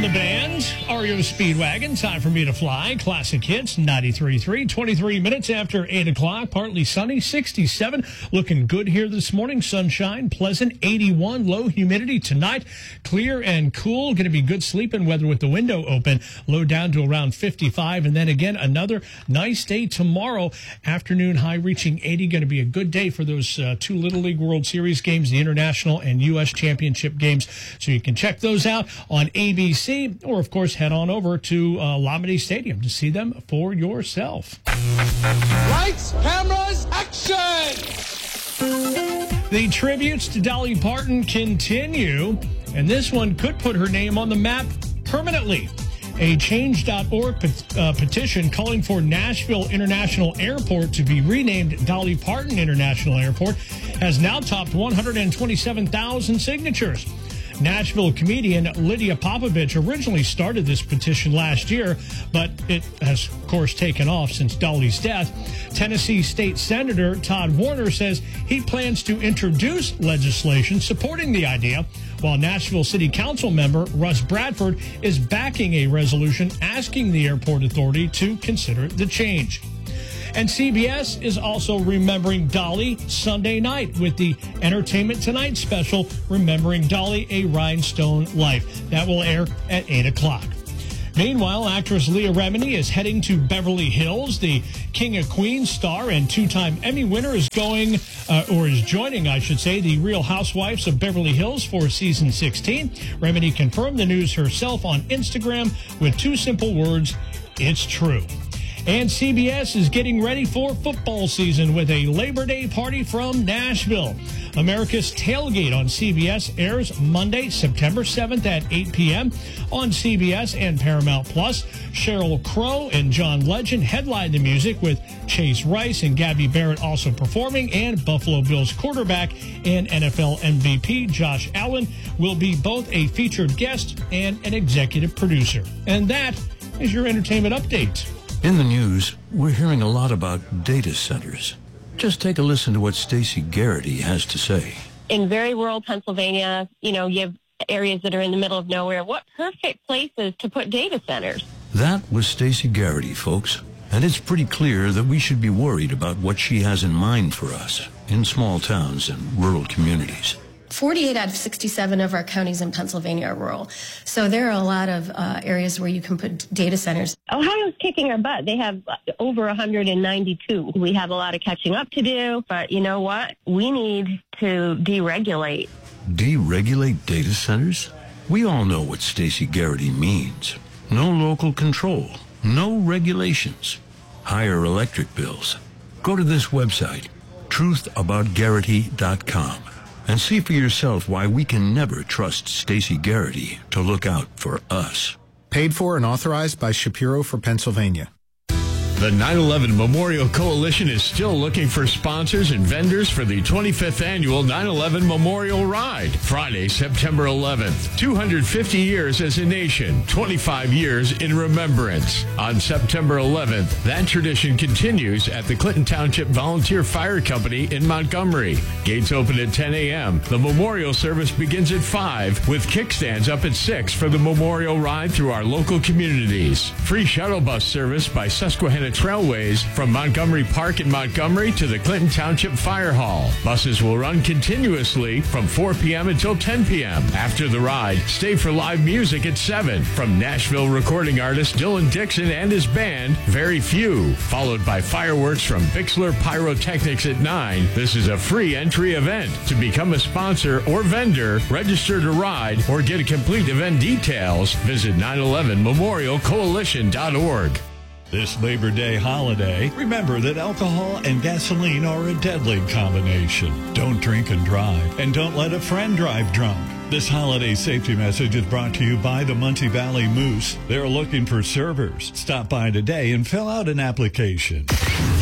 the band, REO Speedwagon, Time for Me to Fly, classic hits, 93.3, 23 minutes after 8 o'clock, partly sunny, 67, looking good here this morning, sunshine, pleasant, 81, low humidity tonight, clear and cool, going to be good sleeping weather with the window open, low down to around 55, and then again, another nice day tomorrow, afternoon high reaching 80, going to be a good day for those two Little League World Series games, the International and U.S. Championship games, so you can check those out on ABC, or of course head on over to Lamade Stadium to see them for yourself. Lights, cameras, action! The tributes to Dolly Parton continue, and this one could put her name on the map permanently. A Change.org petition calling for Nashville International Airport to be renamed Dolly Parton International Airport has now topped 127,000 signatures. Nashville comedian Lydia Popovich originally started this petition last year, but it has, of course, taken off since Dolly's death. Tennessee State Senator Todd Warner says he plans to introduce legislation supporting the idea, while Nashville City Council member Russ Bradford is backing a resolution asking the airport authority to consider the change. And CBS is also remembering Dolly Sunday night with the Entertainment Tonight special, Remembering Dolly, A Rhinestone Life. That will air at 8 o'clock. Meanwhile, actress Leah Remini is heading to Beverly Hills. The King of Queens star and two-time Emmy winner is joining, the Real Housewives of Beverly Hills for season 16. Remini confirmed the news herself on Instagram with two simple words, "It's true." And CBS is getting ready for football season with a Labor Day party from Nashville. America's Tailgate on CBS airs Monday, September 7th at 8 p.m. on CBS and Paramount+. Sheryl Crow and John Legend headline the music, with Chase Rice and Gabby Barrett also performing, and Buffalo Bills quarterback and NFL MVP Josh Allen will be both a featured guest and an executive producer. And that is your entertainment update. In the news, we're hearing a lot about data centers. Just take a listen to what Stacey Garrity has to say. In very rural Pennsylvania, you have areas that are in the middle of nowhere. What perfect places to put data centers? That was Stacey Garrity, folks. And it's pretty clear that we should be worried about what she has in mind for us in small towns and rural communities. 48 out of 67 of our counties in Pennsylvania are rural. So there are a lot of areas where you can put data centers. Ohio's kicking our butt. They have over 192. We have a lot of catching up to do, but you know what? We need to deregulate. Deregulate data centers? We all know what Stacey Garrity means. No local control, no regulations, higher electric bills. Go to this website, truthaboutgarrity.com. and see for yourself why we can never trust Stacey Garrity to look out for us. Paid for and authorized by Shapiro for Pennsylvania. The 9/11 Memorial Coalition is still looking for sponsors and vendors for the 25th annual 9/11 Memorial Ride, Friday, September 11th. 250 years as a nation, 25 years in remembrance. On September 11th, that tradition continues at the Clinton Township Volunteer Fire Company in Montgomery. Gates open at 10 a.m. The memorial service begins at 5, with kickstands up at 6 for the memorial ride through our local communities. Free shuttle bus service by Susquehanna Trailways from Montgomery Park in Montgomery to the Clinton Township Fire Hall. Buses will run continuously from 4 p.m. until 10 p.m. After the ride, stay for live music at 7 from Nashville recording artist Dylan Dixon and his band, Very Few, followed by fireworks from Bixler Pyrotechnics at 9. This is a free entry event. To become a sponsor or vendor, register to ride, or get a complete event details, visit 911memorialcoalition.org. This Labor Day holiday, remember that alcohol and gasoline are a deadly combination. Don't drink and drive, and don't let a friend drive drunk. This holiday safety message is brought to you by the Muncie Valley Moose. They're looking for servers. Stop by today and fill out an application.